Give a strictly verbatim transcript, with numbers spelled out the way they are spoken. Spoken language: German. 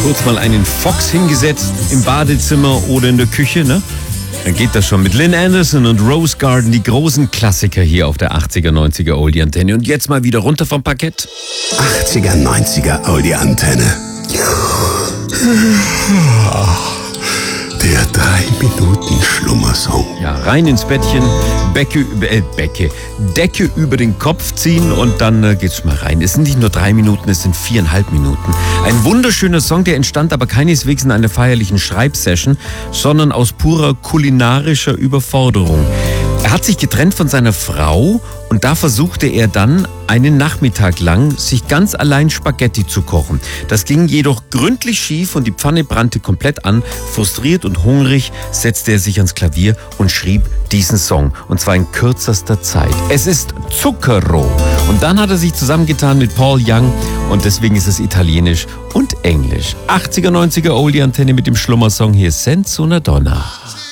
kurz mal einen Fox hingesetzt im Badezimmer oder in der Küche, ne? Dann geht das schon mit Lynn Anderson und Rose Garden, die großen Klassiker hier auf der achtziger, neunziger Oldie-Antenne. Und jetzt mal wieder runter vom Parkett. achtziger, neunziger Oldie-Antenne. Der drei Minuten Schlummersong. Ja, rein ins Bettchen, Becke, äh, Becke, Decke über den Kopf ziehen und dann äh, geht's mal rein. Es sind nicht nur drei Minuten, es sind viereinhalb Minuten. Ein wunderschöner Song, der entstand aber keineswegs in einer feierlichen Schreibsession, sondern aus purer kulinarischer Überforderung. Er hat sich getrennt von seiner Frau und da versuchte er dann einen Nachmittag lang, sich ganz allein Spaghetti zu kochen. Das ging jedoch gründlich schief und die Pfanne brannte komplett an. Frustriert und hungrig setzte er sich ans Klavier und schrieb diesen Song. Und zwar in kürzester Zeit. Es ist Zucchero. Und dann hat er sich zusammengetan mit Paul Young und deswegen ist es italienisch und englisch. achtziger, neunziger Oldie-Antenne mit dem Schlummersong hier Senza una Donna.